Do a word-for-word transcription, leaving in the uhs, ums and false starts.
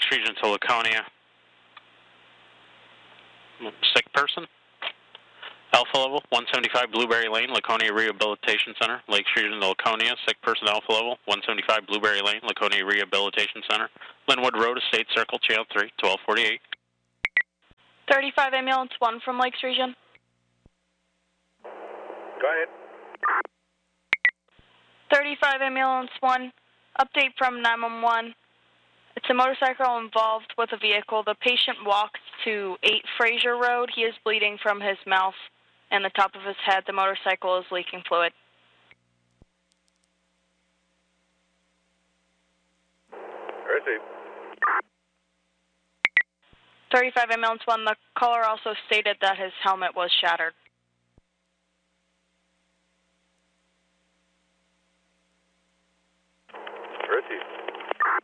Lakes Region to Laconia. Sick person. Alpha level, one seventy-five Blueberry Lane, Laconia Rehabilitation Center. Lakes Region to Laconia. Sick person alpha level, one seventy-five Blueberry Lane, Laconia Rehabilitation Center. Linwood Road, Estate Circle, Channel three, twelve forty-eight. thirty-five Ambulance one from Lakes Region. Go ahead. thirty-five Ambulance one, update from nine one one. It's a motorcycle involved with a vehicle. The patient walked to eight Fraser Road. He is bleeding from his mouth and the top of his head. The motorcycle is leaking fluid. Receive. thirty-five Ambulance one, the caller also stated that his helmet was shattered.